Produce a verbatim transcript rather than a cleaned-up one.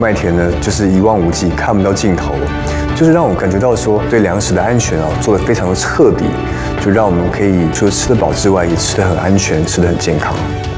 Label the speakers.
Speaker 1: 麦田呢，就是一望无际，看不到尽头，就是让我感觉到说，对粮食的安全啊，做得非常的彻底，就让我们可以除了吃得饱之外，也吃得很安全，吃得很健康。